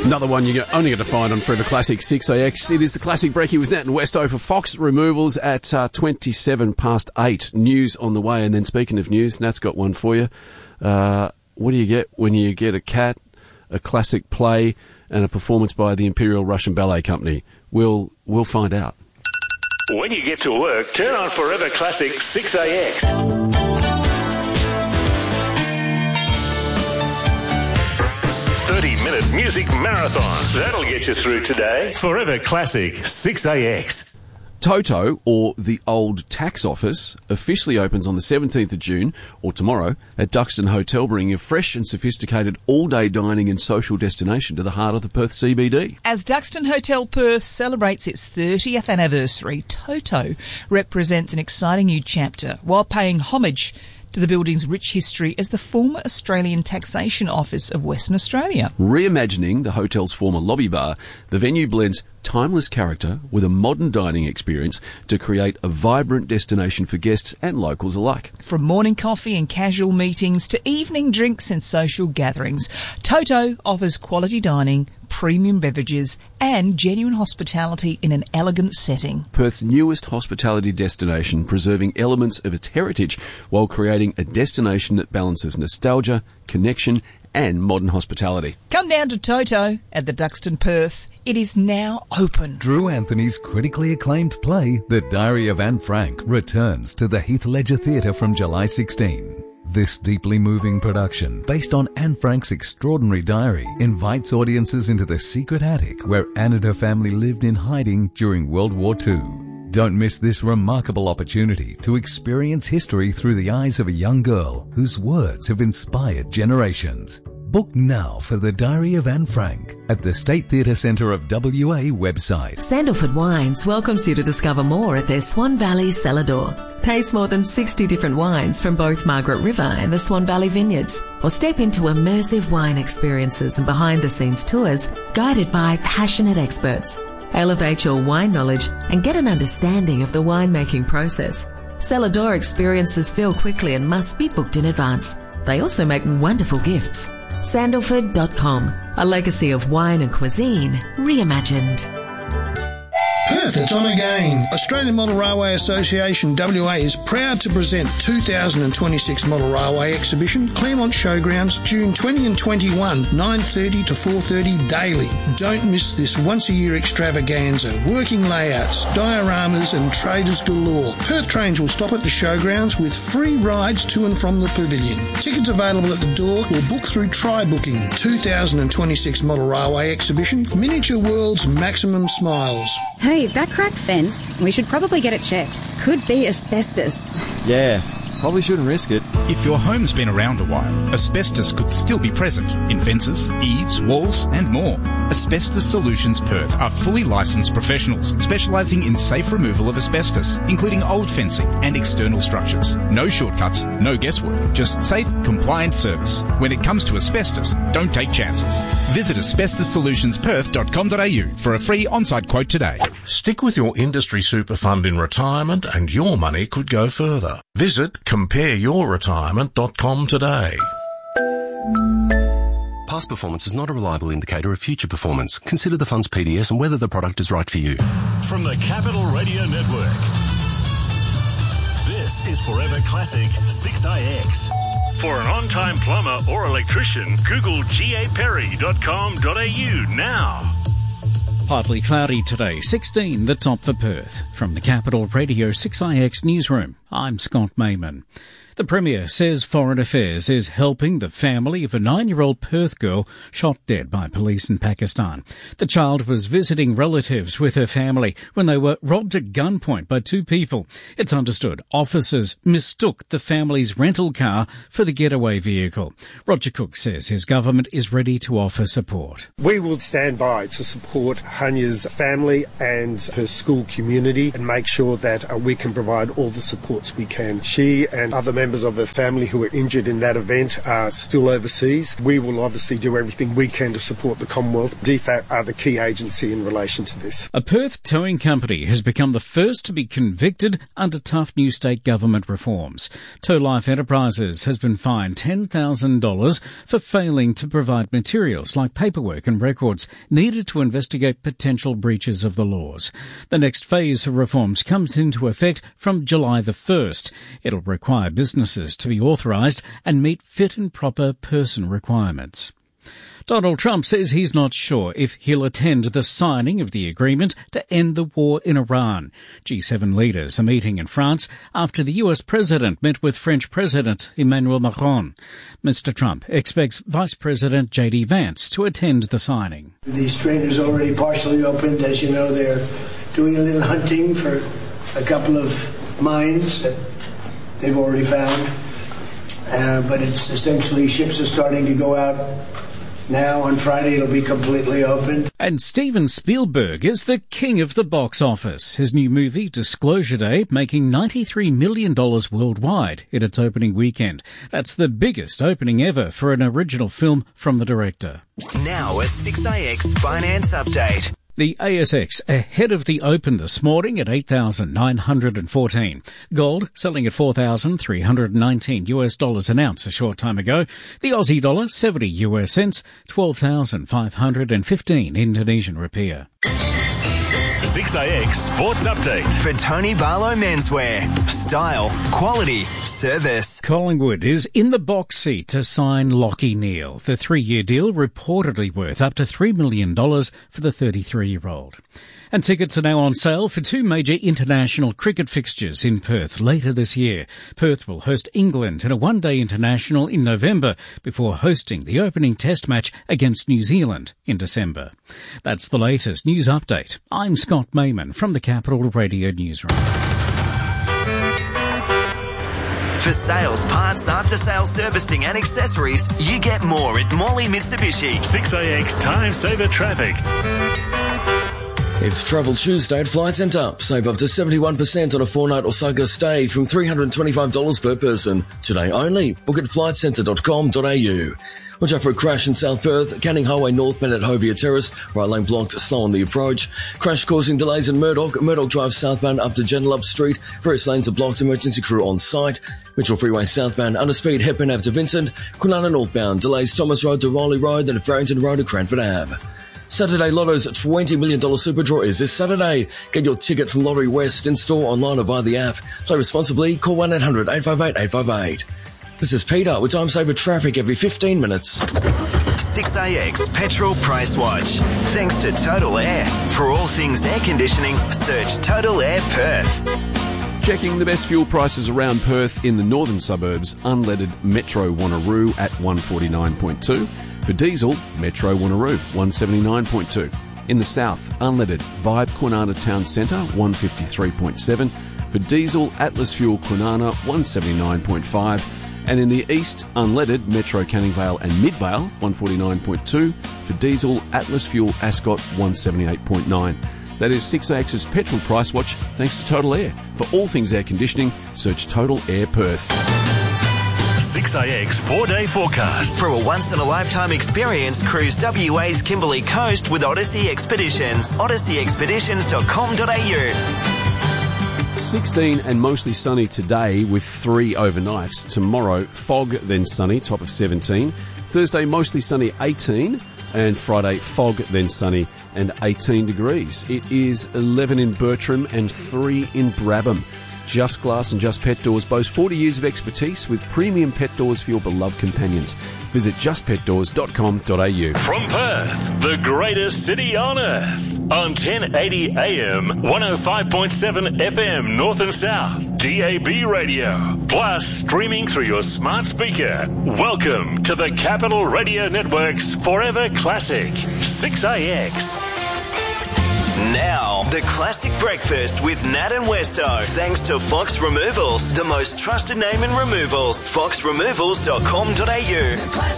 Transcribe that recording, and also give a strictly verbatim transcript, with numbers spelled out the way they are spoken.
Another one you're only going to find on Forever Classic six A X. It is the Classic Brekkie with Nat and Westo for Fox Removals at uh, twenty-seven past eight. News on the way. And then speaking of news, Nat's got one for you. Uh, what do you get when you get a cat, a classic play, and a performance by the Imperial Russian Ballet Company? We'll, we'll find out. When you get to work, turn on Forever Classic six A X. thirty-minute music marathons. That'll get you through today. Forever Classic six A X. Toto, or the Old Tax Office, officially opens on the seventeenth of June, or tomorrow, at Duxton Hotel, bringing a fresh and sophisticated all-day dining and social destination to the heart of the Perth C B D. As Duxton Hotel Perth celebrates its thirtieth anniversary, Toto represents an exciting new chapter while paying homage to the building's rich history as the former Australian Taxation Office of Western Australia. Reimagining the hotel's former lobby bar, the venue blends timeless character with a modern dining experience to create a vibrant destination for guests and locals alike. From morning coffee and casual meetings to evening drinks and social gatherings, Toto offers quality dining, premium beverages and genuine hospitality in an elegant setting. Perth's newest hospitality destination, preserving elements of its heritage while creating a destination that balances nostalgia, connection and modern hospitality. Come down to Toto at the Duxton Perth. It is now open. Drew Anthony's critically acclaimed play, The Diary of Anne Frank, returns to the Heath Ledger Theatre from July sixteenth. This deeply moving production, based on Anne Frank's extraordinary diary, invites audiences into the secret attic where Anne and her family lived in hiding during World War Two. Don't miss this remarkable opportunity to experience history through the eyes of a young girl whose words have inspired generations. Book now for The Diary of Anne Frank at the State Theatre Centre of W A website. Sandalford Wines welcomes you to discover more at their Swan Valley cellar door. Taste more than sixty different wines from both Margaret River and the Swan Valley Vineyards, or step into immersive wine experiences and behind-the-scenes tours guided by passionate experts. Elevate your wine knowledge and get an understanding of the winemaking process. Cellar door experiences fill quickly and must be booked in advance. They also make wonderful gifts. Sandalford dot com, a legacy of wine and cuisine reimagined. Perth, it's on again. Australian Model Railway Association W A is proud to present two thousand twenty-six Model Railway Exhibition, Claremont Showgrounds, June twentieth and twenty-first, nine thirty to four thirty daily. Don't miss this once-a-year extravaganza. Working layouts, dioramas and traders galore. Perth trains will stop at the showgrounds with free rides to and from the pavilion. Tickets available at the door or book through Try Booking. two thousand twenty-six Model Railway Exhibition, Miniature World's Maximum Smiles. Hey, that cracked fence, we should probably get it checked. Could be asbestos. Yeah, probably shouldn't risk it. If your home's been around a while, asbestos could still be present in fences, eaves, walls and more. Asbestos Solutions Perth are fully licensed professionals specialising in safe removal of asbestos, including old fencing and external structures. No shortcuts, no guesswork, just safe, compliant service. When it comes to asbestos, don't take chances. Visit asbestos solutions perth dot com dot a u for a free on-site quote today. Stick with your industry super fund in retirement and your money could go further. Visit compare your retirement dot com today. Past performance is not a reliable indicator of future performance. Consider the fund's P D S and whether the product is right for you. From the Capital Radio Network, this is Forever Classic six A X. For an on-time plumber or electrician, Google g a perry dot com dot a u now. Partly cloudy today, sixteen the top for Perth. From the Capital Radio six A X newsroom, I'm Scott Mayman. The Premier says Foreign Affairs is helping the family of a nine-year-old Perth girl shot dead by police in Pakistan. The child was visiting relatives with her family when they were robbed at gunpoint by two people. It's understood officers mistook the family's rental car for the getaway vehicle. Roger Cook says his government is ready to offer support. We will stand by to support Hanya's family and her school community and make sure that uh, we can provide all the support supports we can. She and other members of her family who were injured in that event are still overseas. We will obviously do everything we can to support the Commonwealth. D F A T are the key agency in relation to this. A Perth towing company has become the first to be convicted under tough new state government reforms. Tow Life Enterprises has been fined ten thousand dollars for failing to provide materials like paperwork and records needed to investigate potential breaches of the laws. The next phase of reforms comes into effect from July the first. It'll require businesses to be authorised and meet fit and proper person requirements. Donald Trump says he's not sure if he'll attend the signing of the agreement to end the war in Iran. G seven leaders are meeting in France after the U S president met with French President Emmanuel Macron. Mister Trump expects Vice President J D Vance to attend the signing. The strait is already partially opened. As you know, they're doing a little hunting for a couple of mines that they've already found. Uh, but it's essentially ships are starting to go out. Now, on Friday, it'll be completely open. And Steven Spielberg is the king of the box office. His new movie, Disclosure Day, making ninety-three million dollars worldwide in its opening weekend. That's the biggest opening ever for an original film from the director. Now, a six A X Finance Update. The A S X ahead of the open this morning at eight thousand nine hundred fourteen. Gold selling at four thousand three hundred nineteen U S dollars an ounce a short time ago. The Aussie dollar seventy U S cents, twelve thousand five hundred fifteen Indonesian rupiah. six A X Sports Update. For Tony Barlow Menswear. Style, quality, service. Collingwood is in the box seat to sign Lachie Neale. The three-year deal reportedly worth up to three million dollars for the thirty-three-year-old. And tickets are now on sale for two major international cricket fixtures in Perth later this year. Perth will host England in a one-day international in November before hosting the opening test match against New Zealand in December. That's the latest news update. I'm Scott Mayman from the Capital Radio Newsroom. For sales, parts, after-sales servicing and accessories, you get more at Morley Mitsubishi. six A X Time Saver Traffic. It's Travel Tuesday at Flight Centre. Save up to seventy-one percent on a four-night Osaka stay from three hundred twenty-five dollars per person. Today only. Book at flight centre dot com dot a u. Watch out for a crash in South Perth. Canning Highway northbound at Hovia Terrace. Right lane blocked, slow on the approach. Crash causing delays in Murdoch. Murdoch Drive southbound up to Joondalup Street. Various lanes are blocked. Emergency crew on site. Mitchell Freeway southbound under speed. Hepburn Ave to Vincent. Kwinana northbound. Delays Thomas Road to Rowley Road. Then Farrington Road to Cranford Ave. Saturday Lotto's twenty million dollars Super Draw is this Saturday. Get your ticket from Lottery West in-store, online or via the app. Play responsibly. Call one eight hundred eight five eight eight five eight. This is Peter with Time Saver Traffic every fifteen minutes. six A X Petrol Price Watch. Thanks to Total Air. For all things air conditioning, search Total Air Perth. Checking the best fuel prices around Perth in the northern suburbs. Unleaded Metro Wanneroo at one forty-nine point two. For diesel, Metro Wanneroo, one seventy-nine point two. In the south, unleaded Vibe Kwinana Town Centre, one fifty-three point seven. For diesel, Atlas Fuel Kwinana, one seventy-nine point five. And in the east, unleaded Metro Canning Vale and Midvale, one forty-nine point two. For diesel, Atlas Fuel Ascot, one seventy-eight point nine. That is six A X's Petrol Price Watch, thanks to Total Air. For all things air conditioning, search Total Air Perth. six A X four-day forecast. For a once-in-a-lifetime experience, cruise W A's Kimberley Coast with Odyssey Expeditions. odyssey expeditions dot com dot a u. sixteen and mostly sunny today with three overnights. Tomorrow, fog, then sunny, top of seventeen. Thursday, mostly sunny, eighteen. And Friday, fog, then sunny, and eighteen degrees. It is eleven in Bertram and three in Brabham. Just Glass and Just Pet Doors boast forty years of expertise with premium pet doors for your beloved companions. Visit just pet doors dot com dot a u. From Perth, the greatest city on earth. On ten eighty A M, one oh five point seven F M North and South, D A B radio. Plus, streaming through your smart speaker. Welcome to the Capital Radio Network's Forever Classic, six A X. Now, the Classic Breakfast with Nat and Westo. Thanks to Fox Removals, the most trusted name in removals. fox removals dot com dot a u.